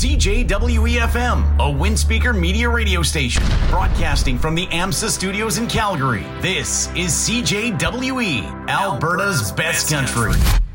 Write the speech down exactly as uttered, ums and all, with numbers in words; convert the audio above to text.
C J W E F M, a Windspeaker media radio station, broadcasting from the AMSA studios in Calgary. This is C J W E, Alberta's, Alberta's best country. country.